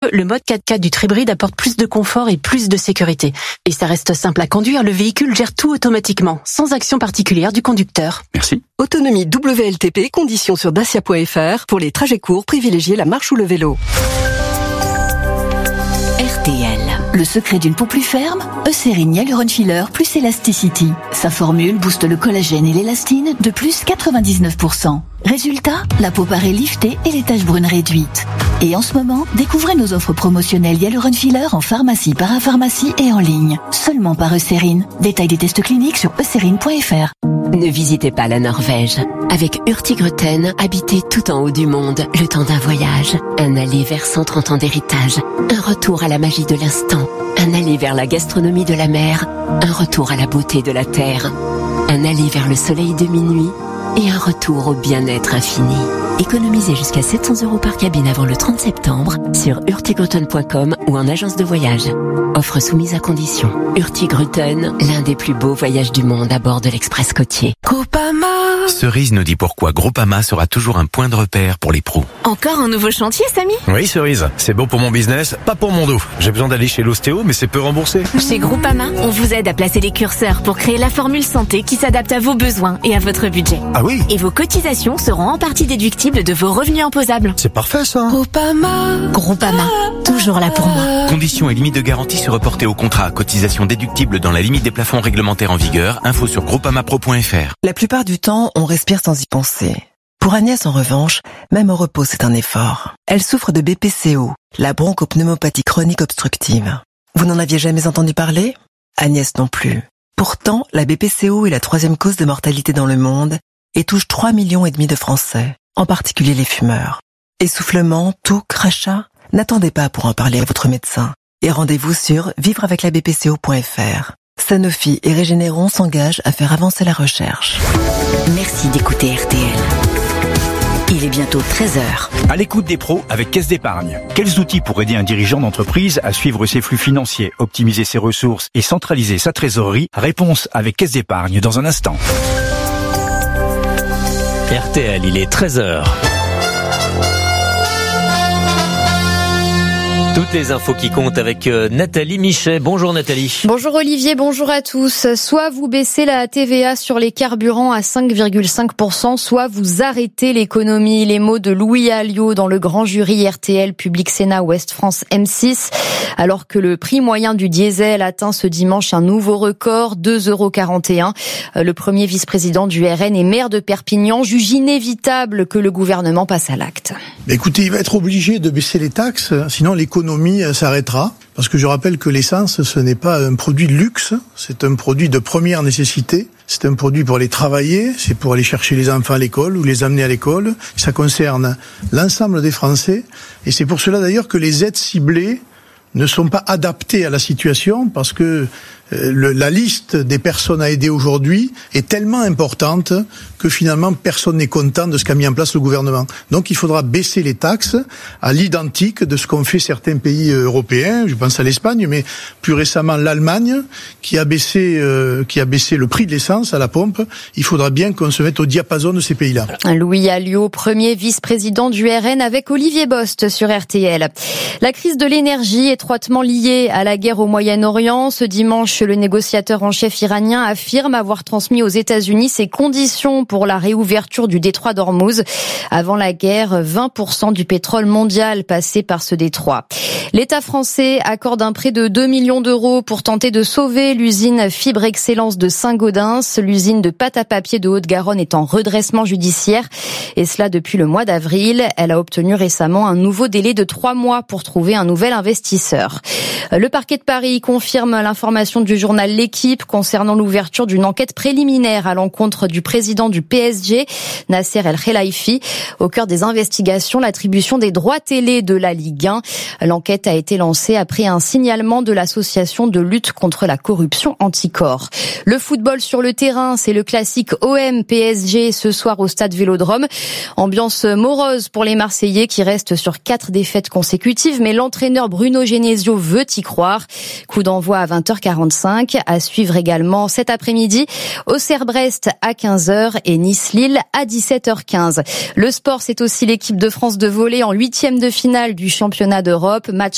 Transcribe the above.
le mode 4x4 du Trébride apporte plus de confort et plus de sécurité. Et ça reste simple à conduire, le véhicule gère tout automatiquement, sans action particulière du conducteur. Merci. Autonomie WLTP, conditions sur dacia.fr. Pour les trajets courts, privilégiez la marche ou le vélo. RTL. Le secret d'une peau plus ferme, Eucérine Hyaluron Filler plus Elasticity. Sa formule booste le collagène et l'élastine de plus 99%. Résultat, la peau paraît liftée et les taches brunes réduites. Et en ce moment, découvrez nos offres promotionnelles Hyaluron Filler en pharmacie, parapharmacie et en ligne. Seulement par Eucérine. Détail des tests cliniques sur eucérine.fr. Ne visitez pas la Norvège. Avec Hurtigruten, habitez tout en haut du monde, le temps d'un voyage. Un aller vers 130 ans d'héritage. Un retour à la magie de l'instant. Un aller vers la gastronomie de la mer. Un retour à la beauté de la terre. Un aller vers le soleil de minuit. Et un retour au bien-être infini. Économisez jusqu'à 700 € par cabine avant le 30 septembre sur hurtigruten.com ou en agence de voyage. Offre soumise à condition. Hurtigruten, l'un des plus beaux voyages du monde à bord de l'Express côtier. Groupama. Cerise nous dit pourquoi Groupama sera toujours un point de repère pour les pros. Encore un nouveau chantier, Samy? Oui, Cerise. C'est bon pour mon business, pas pour mon dos. J'ai besoin d'aller chez l'ostéo, mais c'est peu remboursé. Chez Groupama, on vous aide à placer les curseurs pour créer la formule santé qui s'adapte à vos besoins et à votre budget. Ah oui? Et vos cotisations seront en partie déductibles de vos revenus imposables. C'est parfait, ça. Groupama, toujours là pour moi. Conditions et limites de garantie se reporter au contrat. Cotisation déductible dans la limite des plafonds réglementaires en vigueur. Info sur groupamapro.fr. La plupart du temps, on respire sans y penser. Pour Agnès, en revanche, même au repos, c'est un effort. Elle souffre de BPCO, la bronchopneumopathie chronique obstructive. Vous n'en aviez jamais entendu parler? Agnès non plus. Pourtant, la BPCO est la 3e cause de mortalité dans le monde et touche 3,5 millions de Français, en particulier les fumeurs. Essoufflement, toux, crachat? N'attendez pas pour en parler à votre médecin. Et rendez-vous sur vivreaveclabpco.fr. Sanofi et Régénéron s'engagent à faire avancer la recherche. Merci d'écouter RTL. Il est bientôt 13h. À l'écoute des pros avec Caisse d'Épargne. Quels outils pour aider un dirigeant d'entreprise à suivre ses flux financiers, optimiser ses ressources et centraliser sa trésorerie? Réponse avec Caisse d'Épargne dans un instant. RTL, il est 13h. Toutes les infos qui comptent avec Nathalie Michet. Bonjour Nathalie. Bonjour Olivier, bonjour à tous. Soit vous baissez la TVA sur les carburants à 5,5%, soit vous arrêtez l'économie. Les mots de Louis Alliot dans le grand jury RTL Public Sénat Ouest France M6. Alors que le prix moyen du diesel atteint ce dimanche un nouveau record, 2,41 €. Le premier vice-président du RN et maire de Perpignan juge inévitable que le gouvernement passe à l'acte. Écoutez, il va être obligé de baisser les taxes, sinon l'économie s'arrêtera. Parce que je rappelle que l'essence, ce n'est pas un produit de luxe, c'est un produit de première nécessité. C'est un produit pour aller travailler, c'est pour aller chercher les enfants à l'école ou les amener à l'école. Ça concerne l'ensemble des Français. Et c'est pour cela d'ailleurs que les aides ciblées ne sont pas adaptées à la situation, parce que la liste des personnes à aider aujourd'hui est tellement importante que finalement personne n'est content de ce qu'a mis en place le gouvernement. Donc il faudra baisser les taxes à l'identique de ce qu'ont fait certains pays européens, je pense à l'Espagne, mais plus récemment l'Allemagne qui a baissé le prix de l'essence à la pompe. Il faudra bien qu'on se mette au diapason de ces pays-là. Louis Alliot, premier vice-président du RN avec Olivier Bost sur RTL. La crise de l'énergie étroitement liée à la guerre au Moyen-Orient. Ce dimanche, le négociateur en chef iranien affirme avoir transmis aux États-Unis ses conditions pour la réouverture du détroit d'Ormuz. Avant la guerre, 20% du pétrole mondial passait par ce détroit. L'État français accorde un prêt de 2 millions d'euros pour tenter de sauver l'usine Fibre Excellence de Saint-Gaudens. L'usine de pâte à papier de Haute-Garonne est en redressement judiciaire. Et cela depuis le mois d'avril. Elle a obtenu récemment un nouveau délai de 3 mois pour trouver un nouvel investisseur. Le parquet de Paris confirme l'information du journal L'Équipe concernant l'ouverture d'une enquête préliminaire à l'encontre du président du PSG, Nasser El Khelaifi. Au cœur des investigations, l'attribution des droits télé de la Ligue 1. L'enquête a été lancée après un signalement de l'association de lutte contre la corruption Anticor. Le football sur le terrain, c'est le classique OM-PSG ce soir au stade Vélodrome. Ambiance morose pour les Marseillais qui restent sur 4 défaites consécutives, mais l'entraîneur Bruno Genesio veut y croire. Coup d'envoi à 20h45, à suivre également cet après-midi, Auxerre-Brest à 15h et Nice-Lille à 17h15. Le sport, c'est aussi l'équipe de France de volley en 8e de finale du championnat d'Europe. Match